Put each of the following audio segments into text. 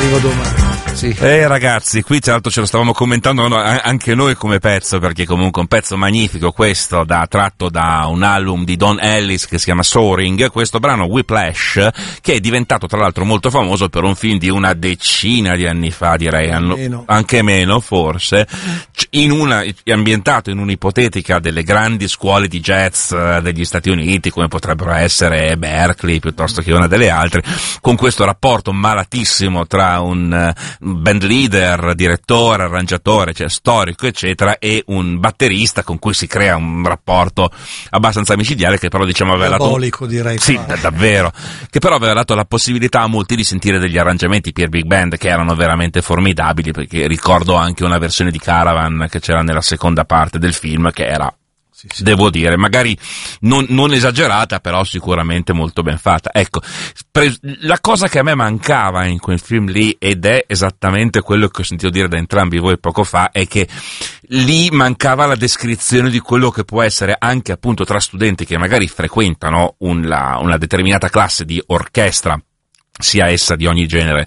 arrivo domani. Sì. Ragazzi, qui tra l'altro ce lo stavamo commentando anche noi come pezzo, perché comunque un pezzo magnifico questo, tratto da un album di Don Ellis che si chiama Soaring, questo brano Whiplash, che è diventato tra l'altro molto famoso per un film di una decina di anni fa, direi, anche meno forse, ambientato in un'ipotetica delle grandi scuole di jazz degli Stati Uniti, come potrebbero essere Berkeley piuttosto che una delle altre, con questo rapporto malatissimo tra un band leader, direttore, arrangiatore, cioè storico eccetera, e un batterista con cui si crea un rapporto abbastanza micidiale, che però diciamo aveva diabolico, direi. Sì, davvero, che però aveva dato la possibilità a molti di sentire degli arrangiamenti per big band che erano veramente formidabili, perché ricordo anche una versione di Caravan che c'era nella seconda parte del film che era, sì, devo dire, magari non esagerata, però sicuramente molto ben fatta. Ecco, la cosa che a me mancava in quel film lì, ed è esattamente quello che ho sentito dire da entrambi voi poco fa, è che lì mancava la descrizione di quello che può essere anche appunto tra studenti che magari frequentano una determinata classe di orchestra, sia essa di ogni genere,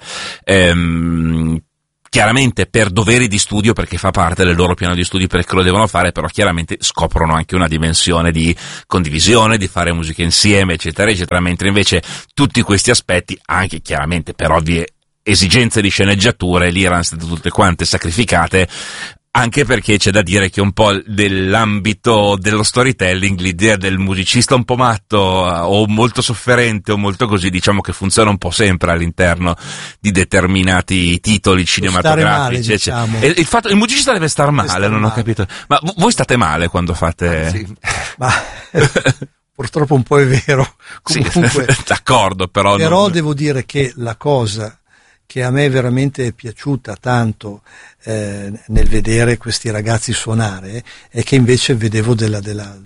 chiaramente per doveri di studio, perché fa parte del loro piano di studi, perché lo devono fare, però chiaramente scoprono anche una dimensione di condivisione, di fare musica insieme, eccetera, eccetera, mentre invece tutti questi aspetti, anche chiaramente per ovvie esigenze di sceneggiature, lì erano state tutte quante sacrificate, anche perché c'è da dire che un po' dell'ambito dello storytelling, l'idea del musicista un po' matto o molto sofferente o molto così, diciamo che funziona un po' sempre all'interno di determinati titoli cinematografici. Male, diciamo. E il musicista deve star male, non ho capito. Ma voi state male quando fate... Sì. Ma purtroppo un po' è vero. Comunque, sì, d'accordo, però devo dire che la cosa che a me veramente è piaciuta tanto nel vedere questi ragazzi suonare è che invece vedevo della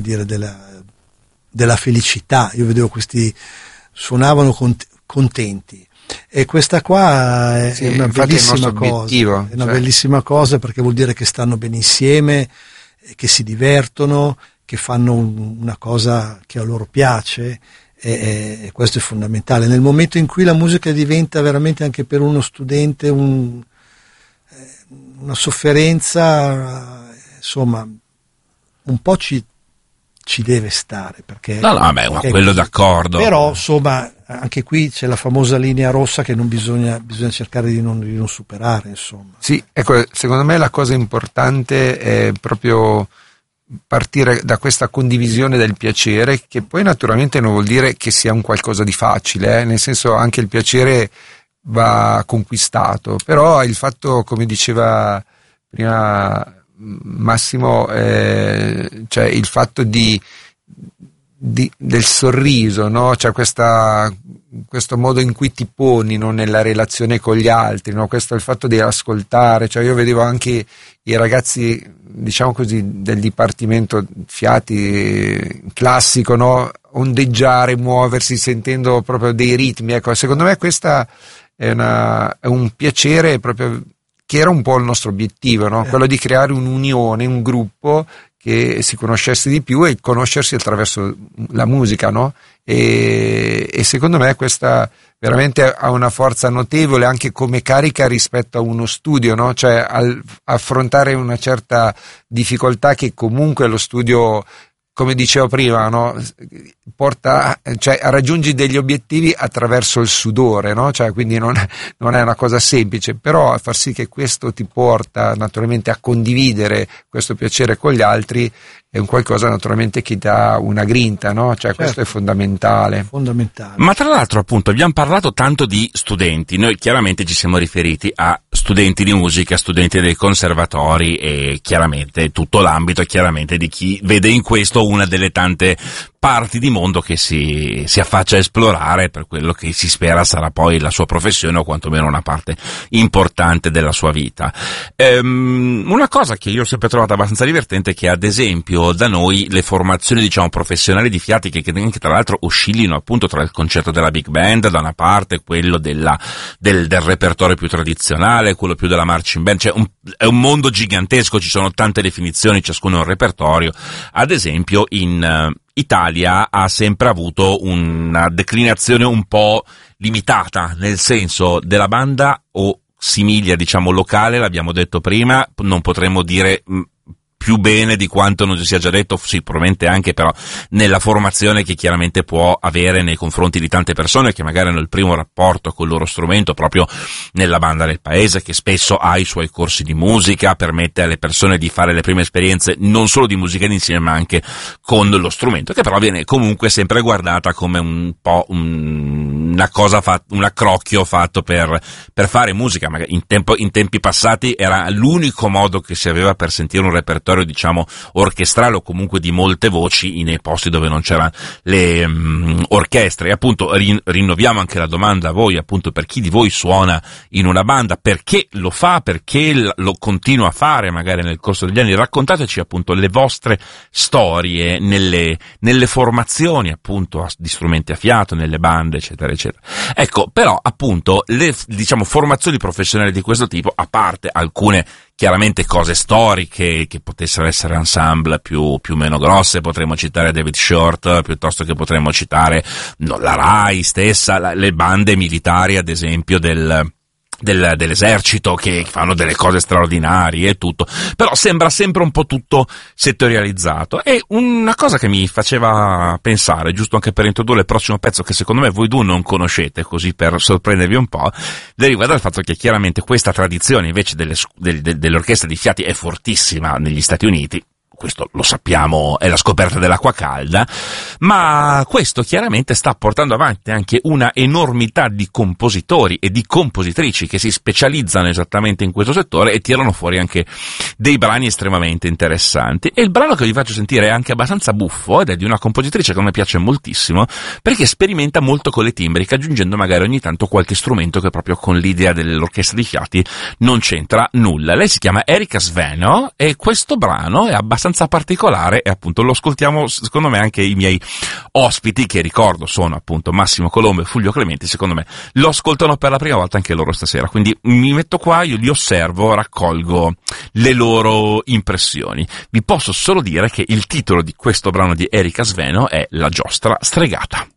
felicità. Io vedevo questi suonavano contenti, e questa qua è una bellissima cosa, è una bellissima cosa, perché vuol dire che stanno bene insieme, che si divertono, che fanno una cosa che a loro piace. E questo è fondamentale nel momento in cui la musica diventa veramente anche per uno studente una sofferenza. Insomma, un po' ci deve stare, perché quello d'accordo, però insomma anche qui c'è la famosa linea rossa che non bisogna cercare di non superare, insomma. Sì, ecco, secondo me la cosa importante è proprio partire da questa condivisione del piacere, che poi naturalmente non vuol dire che sia un qualcosa di facile, nel senso, anche il piacere va conquistato, però il fatto, come diceva prima Massimo, cioè il fatto del sorriso, no? Cioè questo modo in cui ti poni, no? Nella relazione con gli altri, no? Questo è il fatto di ascoltare. Cioè io vedevo anche i ragazzi, diciamo così, del dipartimento fiati classico, no? Ondeggiare, muoversi, sentendo proprio dei ritmi. Ecco, secondo me questa è un piacere proprio, che era un po' il nostro obiettivo, no? Quello di creare un'unione, un gruppo che si conoscesse di più e conoscersi attraverso la musica, no? E secondo me questa veramente ha una forza notevole anche come carica rispetto a uno studio, no? Cioè affrontare una certa difficoltà che comunque lo studio, come dicevo prima, no? Cioè raggiungi degli obiettivi attraverso il sudore, no? Cioè, quindi non è una cosa semplice, però a far sì che questo ti porta naturalmente a condividere questo piacere con gli altri è un qualcosa naturalmente che dà una grinta, no? Cioè, certo, questo è fondamentale. Ma tra l'altro, appunto, abbiamo parlato tanto di studenti, noi chiaramente ci siamo riferiti a studenti di musica, studenti dei conservatori e chiaramente tutto l'ambito chiaramente di chi vede in questo una delle tante parti di mondo che si affaccia a esplorare per quello che si spera sarà poi la sua professione, o quantomeno una parte importante della sua vita. Una cosa che io ho sempre trovato abbastanza divertente è che, ad esempio, da noi le formazioni, diciamo, professionali di fiati, che anche tra l'altro oscillino appunto tra il concetto della big band da una parte, quello del repertorio più tradizionale, quello più della marching band, cioè è un mondo gigantesco, ci sono tante definizioni, ciascuno è un repertorio. Ad esempio in Italia ha sempre avuto una declinazione un po' limitata nel senso della banda o simiglia, diciamo, locale, l'abbiamo detto prima, non potremmo dire più bene di quanto non si sia già detto, sì, probabilmente anche però nella formazione che chiaramente può avere nei confronti di tante persone che magari hanno il primo rapporto col loro strumento proprio nella banda del paese, che spesso ha i suoi corsi di musica, permette alle persone di fare le prime esperienze non solo di musica d'insieme ma anche con lo strumento, che però viene comunque sempre guardata come un po' una cosa un accrocchio fatto per fare musica. Magari in tempi passati era l'unico modo che si aveva per sentire un repertorio, diciamo, orchestrale o comunque di molte voci nei posti dove non c'erano le orchestre. E appunto rinnoviamo anche la domanda a voi, appunto, per chi di voi suona in una banda, perché lo fa, perché lo continua a fare magari nel corso degli anni. Raccontateci appunto le vostre storie nelle formazioni appunto di strumenti a fiato, nelle bande, eccetera eccetera. Ecco, però appunto le, diciamo, formazioni professionali di questo tipo, a parte alcune chiaramente cose storiche che potessero essere ensemble più o meno grosse, potremmo citare David Short, piuttosto che potremmo citare la Rai stessa, le bande militari ad esempio dell'esercito che fanno delle cose straordinarie e tutto, però sembra sempre un po' tutto settorializzato. E una cosa che mi faceva pensare, giusto anche per introdurre il prossimo pezzo che secondo me voi due non conoscete, così per sorprendervi un po', deriva dal fatto che chiaramente questa tradizione invece delle orchestre di fiati è fortissima negli Stati Uniti. Questo lo sappiamo, è la scoperta dell'acqua calda, ma questo chiaramente sta portando avanti anche una enormità di compositori e di compositrici che si specializzano esattamente in questo settore e tirano fuori anche dei brani estremamente interessanti. E il brano che vi faccio sentire è anche abbastanza buffo ed è di una compositrice che a me piace moltissimo, perché sperimenta molto con le timbriche, aggiungendo magari ogni tanto qualche strumento che proprio con l'idea dell'orchestra di fiati non c'entra nulla. Lei si chiama Erika Sveno e questo brano è abbastanza particolare e appunto lo ascoltiamo, secondo me anche i miei ospiti, che ricordo sono appunto Massimo Colombo e Fulvio Clementi, secondo me lo ascoltano per la prima volta anche loro stasera, quindi mi metto qua, io li osservo, raccolgo le loro impressioni. Vi posso solo dire che il titolo di questo brano di Erika Sveno è La giostra stregata.